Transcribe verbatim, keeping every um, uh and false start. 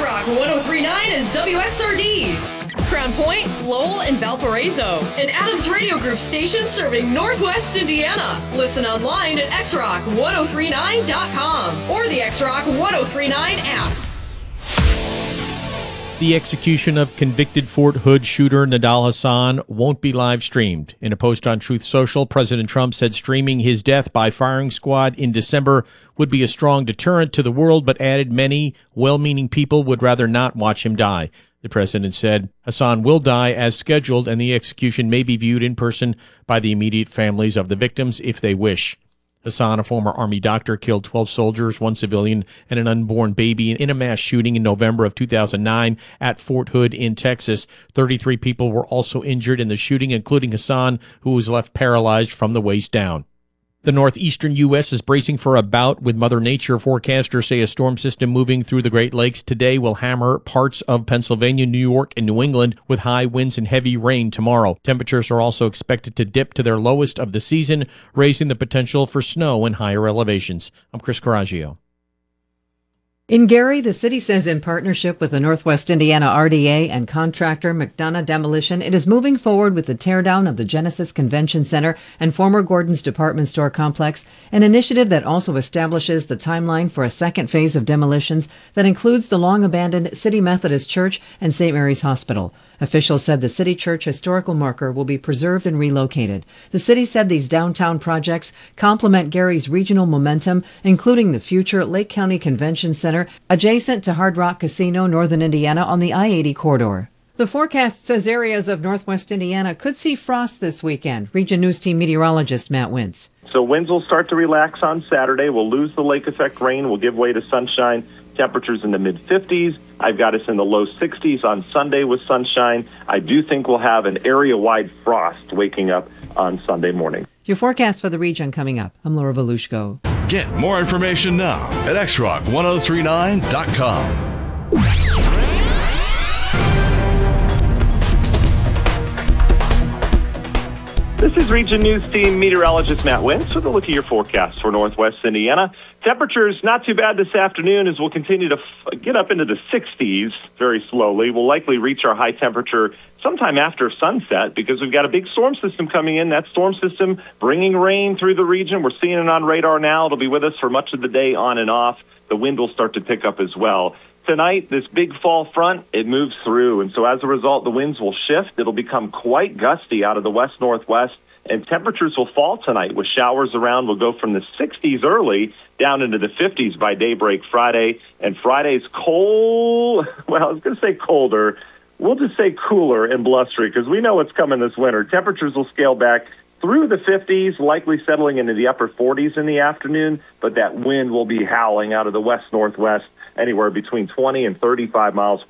X-Rock one oh three point nine is W X R D. Crown Point, Lowell, and Valparaiso. An Adams Radio Group station serving Northwest Indiana. Listen online at x rock ten thirty-nine dot com or the X-Rock ten thirty-nine app. The execution of convicted Fort Hood shooter Nidal Hasan won't be live streamed. In a post on Truth Social, President Trump said streaming his death by firing squad in December would be a strong deterrent to the world, but added many well-meaning people would rather not watch him die. The president said Hasan will die as scheduled, and the execution may be viewed in person by the immediate families of the victims if they wish. Hasan, a former Army doctor, killed twelve soldiers, one civilian, and an unborn baby in a mass shooting in November of two thousand nine at Fort Hood in Texas. thirty-three people were also injured in the shooting, including Hasan, who was left paralyzed from the waist down. The northeastern U S is bracing for a bout with Mother Nature. Forecasters say a storm system moving through the Great Lakes today will hammer parts of Pennsylvania, New York, and New England with high winds and heavy rain tomorrow. Temperatures are also expected to dip to their lowest of the season, raising the potential for snow in higher elevations. I'm Chris Coraggio. In Gary, the city says in partnership with the Northwest Indiana R D A and contractor McDonough Demolition, it is moving forward with the teardown of the Genesis Convention Center and former Gordon's department store complex, an initiative that also establishes the timeline for a second phase of demolitions that includes the long-abandoned City Methodist Church and Saint Mary's Hospital. Officials said the City Church historical marker will be preserved and relocated. The city said these downtown projects complement Gary's regional momentum, including the future Lake County Convention Center adjacent to Hard Rock Casino, Northern Indiana, on the I eighty corridor. The forecast says areas of Northwest Indiana could see frost this weekend. Region News Team meteorologist Matt Wintz. So winds will start to relax on Saturday. We'll lose the lake effect rain. We'll give way to sunshine. Temperatures in the mid-fifties. I've got us in the low sixties on Sunday with sunshine. I do think we'll have an area-wide frost waking up on Sunday morning. Your forecast for the region coming up. I'm Laura Volushko. Get more information now at x rock ten thirty-nine dot com. This is Region News Team meteorologist Matt Wintz with a look at your forecast for Northwest Indiana. Temperatures not too bad this afternoon as we'll continue to f- get up into the sixties very slowly. We'll likely reach our high temperature sometime after sunset because we've got a big storm system coming in. That storm system bringing rain through the region. We're seeing it on radar now. It'll be with us for much of the day on and off. The wind will start to pick up as well. Tonight, this big fall front, it moves through, and so as a result, the winds will shift. It'll become quite gusty out of the west-northwest, and temperatures will fall tonight with showers around. We'll go from the sixties early down into the fifties by daybreak Friday, and Friday's cold, well, I was going to say colder. We'll just say cooler and blustery because we know what's coming this winter. Temperatures will scale back through the fifties, likely settling into the upper forties in the afternoon, but that wind will be howling out of the west-northwest, anywhere between twenty and thirty-five miles